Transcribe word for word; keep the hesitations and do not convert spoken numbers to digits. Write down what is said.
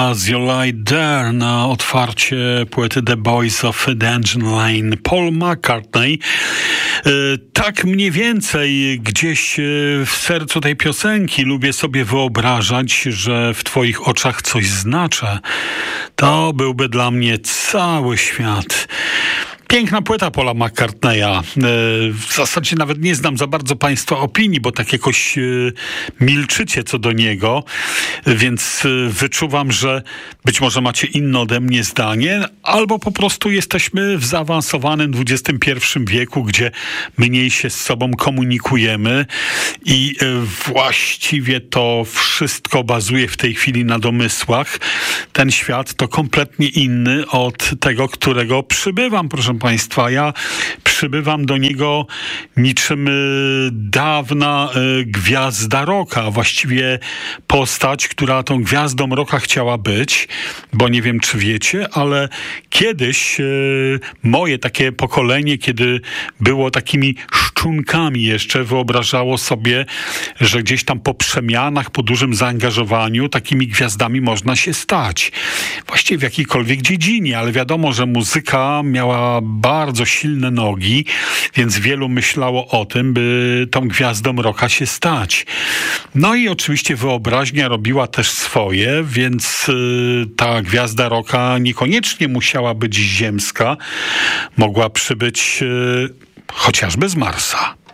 As You Lie There na otwarcie płyty The Boys of Dungeon Lane, Paul McCartney. Tak mniej więcej gdzieś w sercu tej piosenki lubię sobie wyobrażać, że w twoich oczach coś znaczę. To byłby dla mnie cały świat. Piękna płyta Paula McCartneya. W zasadzie nawet nie znam za bardzo państwa opinii, bo tak jakoś milczycie co do niego, więc wyczuwam, że być może macie inne ode mnie zdanie, albo po prostu jesteśmy w zaawansowanym dwudziestym pierwszym wieku, gdzie mniej się z sobą komunikujemy i właściwie to wszystko bazuje w tej chwili na domysłach. Ten świat to kompletnie inny od tego, którego przybywam, proszę Państwa. Ja przybywam do niego niczym dawna gwiazda rocka, a właściwie postać, która tą gwiazdą rocka chciała być, bo nie wiem, czy wiecie, ale kiedyś moje takie pokolenie, kiedy było takimi szczunkami jeszcze, wyobrażało sobie, że gdzieś tam po przemianach, po dużym zaangażowaniu takimi gwiazdami można się stać. Właściwie w jakiejkolwiek dziedzinie, ale wiadomo, że muzyka miała bardzo silne nogi, więc wielu myślało o tym, by tą gwiazdą rocka się stać. No i oczywiście wyobraźnia robiła też swoje, więc y, ta gwiazda rocka niekoniecznie musiała być ziemska, mogła przybyć y, chociażby z Marsa.